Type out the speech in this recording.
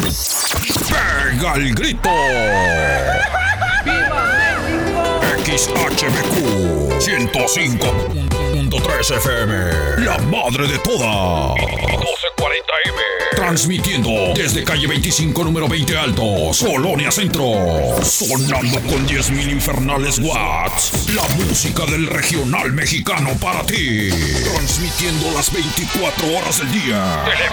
¡Pega el grito! ¡Viva México! XHBQ 105.3 FM, la madre de todas. 1240M. Transmitiendo desde calle 25, número 20 Altos, Colonia Centro. Sonando con 10,000 infernales watts. La música del regional mexicano para ti. Transmitiendo las 24 horas del día.